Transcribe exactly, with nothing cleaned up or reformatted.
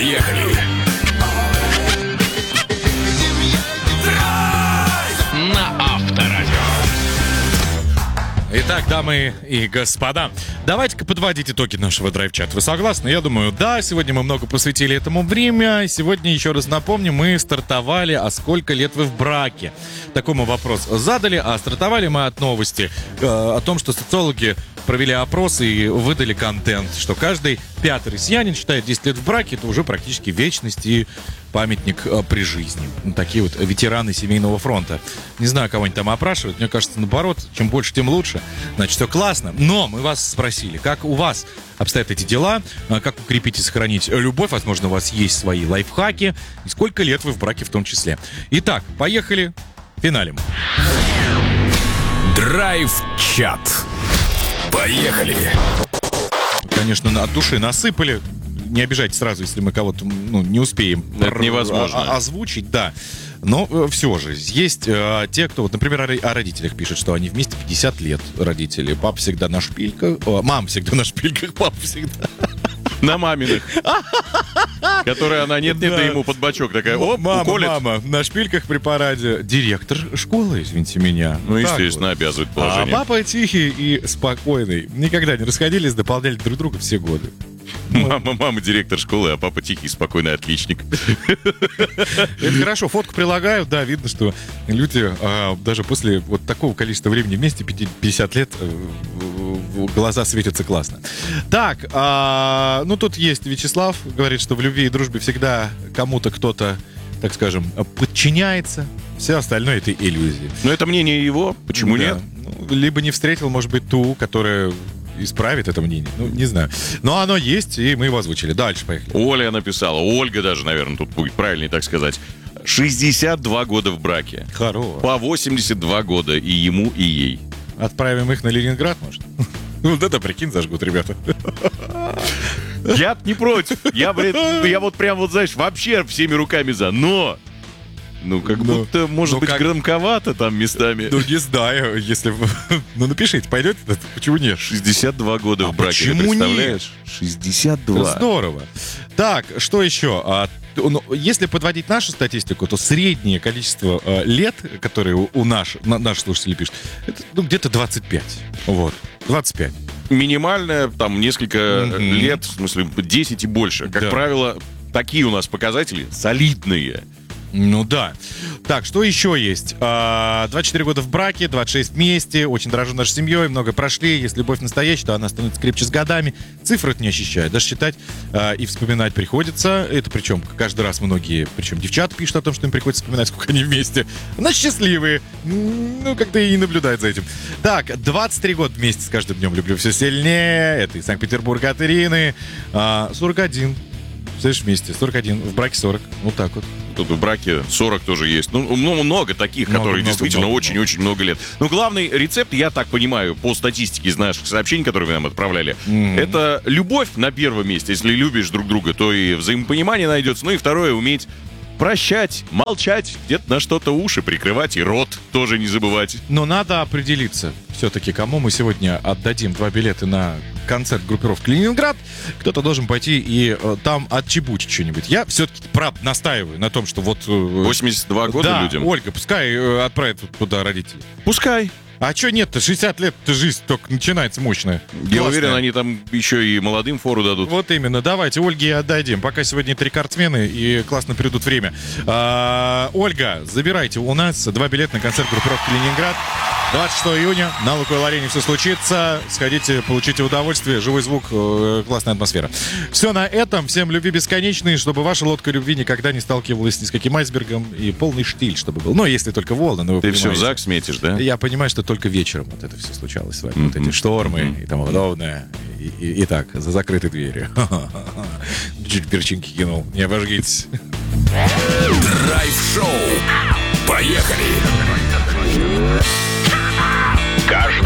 Поехали! Драйв на Авторадио. Итак, дамы и господа, давайте-ка подводить итоги нашего драйв-чата. Вы согласны? Я думаю, да. Сегодня мы много посвятили этому время. Сегодня, еще раз напомню, мы стартовали «А сколько лет вы в браке?» Такой мы вопрос задали, а стартовали мы от новости э, о том, что социологи провели опрос и выдали контент, что каждый пятый россиянин считает десять лет в браке, это уже практически вечность и памятник э, при жизни. Ну, такие вот ветераны семейного фронта. Не знаю, кого они там опрашивают. Мне кажется, наоборот, чем больше, тем лучше. Значит, все классно. Но мы вас спросили, как у вас обстоят эти дела, как укрепить и сохранить любовь. Возможно, у вас есть свои лайфхаки. И сколько лет вы в браке в том числе. Итак, поехали. Финалем. Драйв-чат. Поехали. Конечно, от души насыпали. Не обижайте сразу, если мы кого-то ну, не успеем Это невозможно. р- озвучить, да. Но э, все же, есть э, те, кто, вот, например, о, о родителях пишет, что они вместе пятьдесят лет, родители. Папа всегда на шпильках, о, мама всегда на шпильках, папа всегда... На маминых. Которая она нет-нет, да ему под бочок такая, оп, мама, уколет. мама, на шпильках при параде. Директор школы, извините меня. Ну, Так естественно, вот. обязывает А положение. папа тихий и спокойный. Никогда не расходились, дополняли друг друга все годы. Мама, мама директор школы, а папа тихий, спокойный отличник. Это хорошо, фотку прилагаю, да, видно, что люди а, даже после вот такого количества времени вместе, пятьдесят лет, э, глаза светятся классно. Так, а, ну тут есть Вячеслав, говорит, что в любви и дружбе всегда кому-то кто-то, так скажем, подчиняется. Все остальное — это иллюзии. Но это мнение его, почему Да. нет? Ну, либо не встретил, может быть, ту, которая исправит это мнение. Ну, не знаю. Но оно есть, и мы его озвучили. Дальше поехали. Оля написала, Ольга даже, наверное, тут будет правильнее так сказать. шестьдесят два года в браке. Хорош. По восемьдесят два года и ему, и ей. Отправим их на Ленинград, может? Вот это, прикинь, зажгут, ребята. Я не против. Я, блин, я вот прям вот, знаешь, вообще всеми руками за. Но... Ну, как Ну, будто, может ну, быть, как- громковато там местами. Ну, не знаю, если... вы- Ну, напишите, пойдет? Почему нет? шестьдесят два года А в браке, ты почему нет? представляешь? шестьдесят два. Здорово. Так, что еще? А, т- ну, если подводить нашу статистику, то среднее количество э, лет, которые у, у наш, на- наши слушатели пишут, это ну, где-то двадцать пять. Вот. двадцать пять. Минимальное, там, несколько Мгм. лет, в смысле, десять и больше. Как Да. правило, такие у нас показатели солидные. Ну да. Так, что еще есть? А, двадцать четыре года в браке, двадцать шесть вместе, очень дорожу нашей семьей, много прошли. Если любовь настоящая, то она становится крепче с годами. Цифры это не ощущают. Даже считать а, и вспоминать приходится. Это причем каждый раз многие, причем девчата пишут о том, что им приходится вспоминать, сколько они вместе. Значит, счастливые. М, Ну, как-то и не наблюдают за этим. Так, двадцать три года вместе с каждым днем люблю все сильнее. Это из Санкт-Петербурга от Ирины. А, сорок один. Слышишь, вместе. сорок один. В браке сорок. Вот так вот. Тут в браке сорок тоже есть. Ну, ну, много таких, Много, которые много, действительно много, очень-очень много лет. Но главный рецепт, я так понимаю, по статистике из наших сообщений, которые вы нам отправляли, Мгм. это любовь на первом месте. Если любишь друг друга, то и взаимопонимание найдется. Ну и второе, уметь прощать, молчать, где-то на что-то уши прикрывать и рот тоже не забывать. Но надо определиться все-таки, кому мы сегодня отдадим два билета на концерт группировки «Ленинград». Кто-то должен пойти и э, там отчебучить что-нибудь. Я все-таки, правда, настаиваю на том, что вот... э, восемьдесят два года да, людям. Ольга, пускай э, отправит туда родителей. Пускай. А что нет-то? шестьдесят лет-то жизнь только начинается мощная. Я Классная. уверен, они там еще и молодым фору дадут. Вот именно, давайте Ольге отдадим. Пока сегодня три рекордсмены и классно придут время. А, Ольга, забирайте у нас два билета на концерт группировки «Ленинград». двадцать шестого июня на Лукойл-арене все случится. Сходите, получите удовольствие, живой звук, э, классная атмосфера. Все на этом. Всем любви бесконечной, чтобы ваша лодка любви никогда не сталкивалась ни с каким айсбергом, и полный штиль, чтобы был. Ну, если только волны, но вы Ты все в понимаете. ЗАГС метишь, да? Я понимаю, что только вечером вот это все случалось с вами. Вот Мгм. эти штормы и тому подобное. И, и- итак, за закрытой дверью. Чуть перчинки кинул. Не обожгитесь. Драйв-шоу. Поехали. Каждый